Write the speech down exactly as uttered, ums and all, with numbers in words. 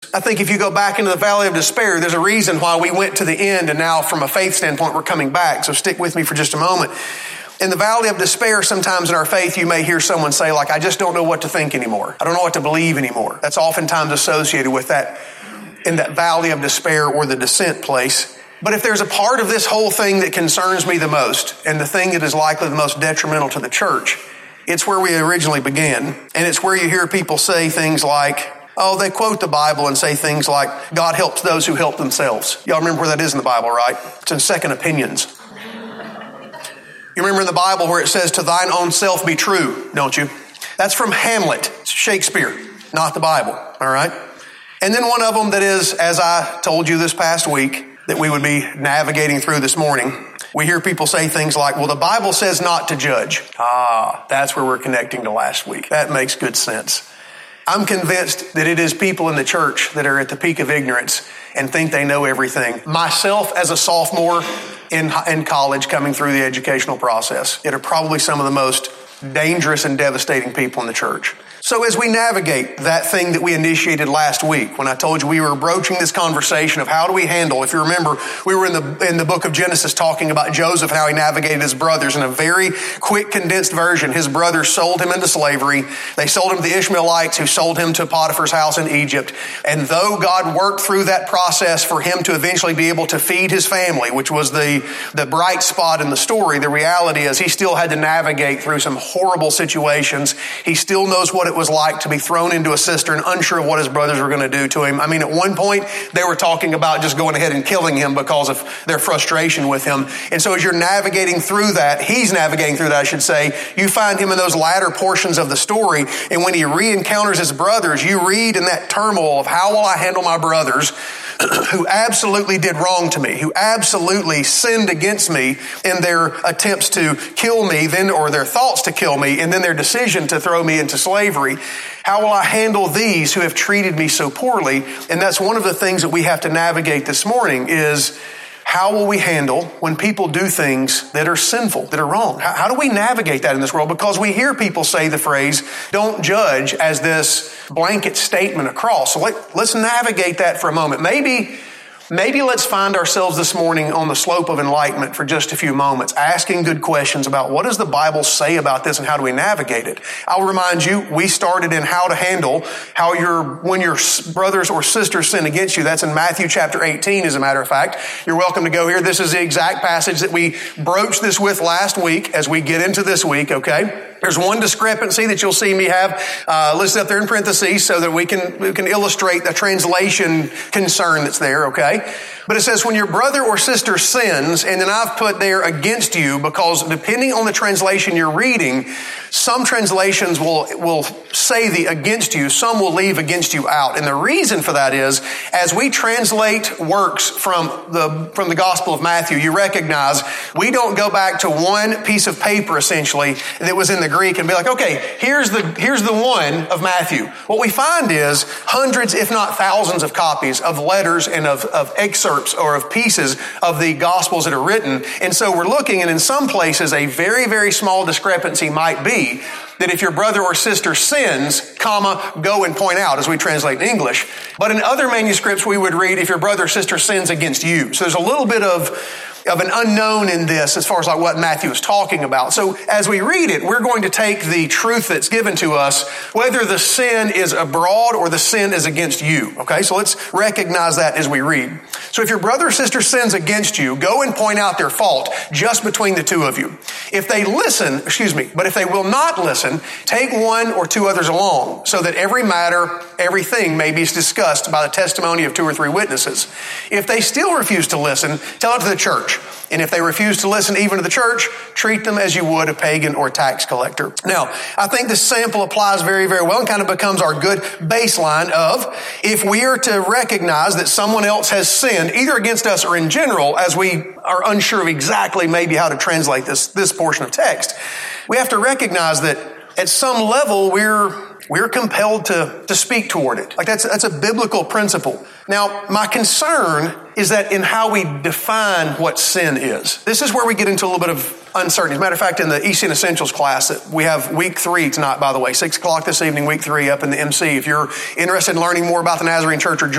I think if you go back into the valley of despair, there's a reason why we went to the end and now from a faith standpoint we're coming back. So stick with me for just a moment. In the valley of despair, sometimes in our faith, you may hear someone say, like, I just don't know what to think anymore. I don't know what to believe anymore. That's oftentimes associated with that, in that valley of despair or the descent place. But if there's a part of this whole thing that concerns me the most, and the thing that is likely the most detrimental to the church, it's where we originally began. And it's where you hear people say things like, oh, they quote the Bible and say things like, God helps those who help themselves. Y'all remember where that is in the Bible, right? It's in Second Opinions. You remember in the Bible where it says, to thine own self be true, don't you? That's from Hamlet, it's Shakespeare, not the Bible, all right? And then one of them that is, as I told you this past week, that we would be navigating through this morning. We hear people say things like, well, the Bible says not to judge. Ah, that's where we're connecting to last week. That makes good sense. I'm convinced that it is people in the church that are at the peak of ignorance and think they know everything. Myself, as a sophomore in, in college coming through the educational process, it are probably some of the most dangerous and devastating people in the church. So as we navigate that thing that we initiated last week, when I told you we were broaching this conversation of how do we handle, if you remember, we were in the in the book of Genesis talking about Joseph, how he navigated his brothers in a very quick, condensed version. His brothers sold him into slavery. They sold him to the Ishmaelites, who sold him to Potiphar's house in Egypt. And though God worked through that process for him to eventually be able to feed his family, which was the, the bright spot in the story, the reality is he still had to navigate through some horrible situations. He still knows what it was like to be thrown into a cistern, unsure of what his brothers were going to do to him. I mean, at one point, they were talking about just going ahead and killing him because of their frustration with him. And so as you're navigating through that, he's navigating through that, I should say, you find him in those latter portions of the story. And when he re-encounters his brothers, you read in that turmoil of how will I handle my brothers who absolutely did wrong to me, who absolutely sinned against me in their attempts to kill me, then or their thoughts to kill me, and then their decision to throw me into slavery. How will I handle these who have treated me so poorly? And that's one of the things that we have to navigate this morning is, how will we handle when people do things that are sinful, that are wrong? How, how do we navigate that in this world? Because we hear people say the phrase, don't judge, as this blanket statement across. So let, let's navigate that for a moment. Maybe, maybe let's find ourselves this morning on the slope of enlightenment for just a few moments, asking good questions about what does the Bible say about this and how do we navigate it? I'll remind you, we started in how to handle how your, when your brothers or sisters sin against you. That's in Matthew chapter eighteen, as a matter of fact. You're welcome to go here. This is the exact passage that we broached this with last week as we get into this week, okay? There's one discrepancy that you'll see me have uh, listed up there in parentheses so that we can we can illustrate the translation concern that's there, okay? But it says, when your brother or sister sins, and then I've put there against you, because depending on the translation you're reading, some translations will will say the against you, some will leave against you out. And the reason for that is, as we translate works from the from the Gospel of Matthew, you recognize we don't go back to one piece of paper, essentially, that was in the Greek and be like, okay, here's the here's the one of Matthew. What we find is hundreds, if not thousands, of copies of letters and of, of excerpts or of pieces of the Gospels that are written. And so we're looking, and in some places, a very, very small discrepancy might be that if your brother or sister sins, comma, go and point out, as we translate in English. But in other manuscripts, we would read, if your brother or sister sins against you. So there's a little bit of of an unknown in this as far as like what Matthew is talking about. So as we read it, we're going to take the truth that's given to us, whether the sin is abroad or the sin is against you. Okay, so let's recognize that as we read. So if your brother or sister sins against you, go and point out their fault just between the two of you. If they listen, excuse me, but if they will not listen, take one or two others along, so that every matter, everything may be discussed by the testimony of two or three witnesses. If they still refuse to listen, tell it to the church. And if they refuse to listen even to the church, treat them as you would a pagan or tax collector. Now, I think this sample applies very, very well and kind of becomes our good baseline of, if we are to recognize that someone else has sinned, either against us or in general, as we are unsure of exactly maybe how to translate this, this portion of text, we have to recognize that at some level we're We're compelled to, to speak toward it. Like that's, that's a biblical principle. Now, my concern is that in how we define what sin is. This is where we get into a little bit of uncertainty. As a matter of fact, in the E C N Essentials class, that we have week three tonight, by the way, six o'clock this evening, week three up in the M C. If you're interested in learning more about the Nazarene Church or